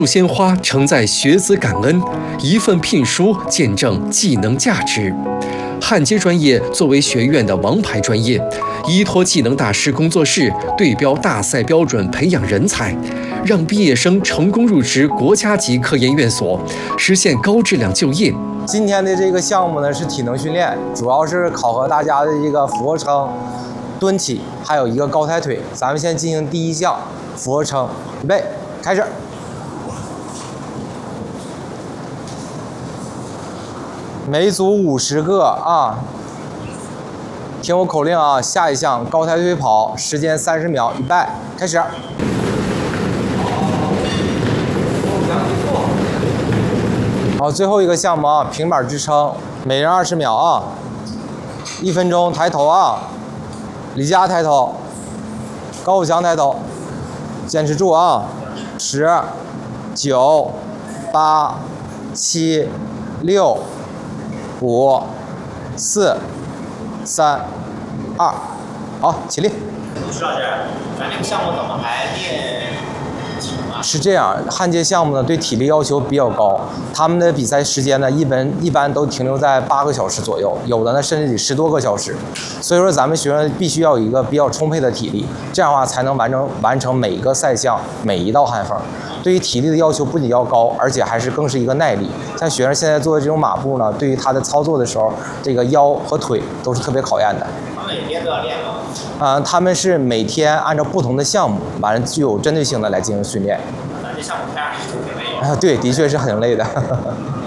束鲜花承载学子感恩，一份聘书见证技能价值。焊接专业作为学院的王牌专业，依托技能大师工作室对标大赛标准培养人才，让毕业生成功入职国家级科研院所，实现高质量就业。 今天的这个项目呢是体能训练，主要是考核大家的这个俯卧撑、蹲起，还有一个高抬腿。咱们先进行第一项俯卧撑，预备，开始。每组50个啊，听我口令啊。下一项高抬腿跑，时间30秒，预备，开始。好，最后一个项目啊，平板支撑，每人20秒啊，1分钟，抬头啊，李佳抬头，高富强抬头，坚持住啊，10、9、8、7、6、5、4、3、2，好，起立。 徐老师，咱这个项目怎么还练体能啊？ 是这样，焊接项目呢对体力要求比较高，他们的比赛时间呢一般都停留在8个小时左右，有的呢甚至得10多个小时。所以说咱们学生必须要有一个比较充沛的体力，这样的话才能完成每一个赛项每一道焊缝。对于体力的要求不仅要高，而且更是一个耐力。像学生现在做的这种马步呢，对于他的操作的时候，这个腰和腿都是特别考验的。 他们每天都要练吗？ 他们是每天按照不同的项目，完了具有针对性的来进行训练。 咱这项目看上去挺累的。 对，的确是很累的。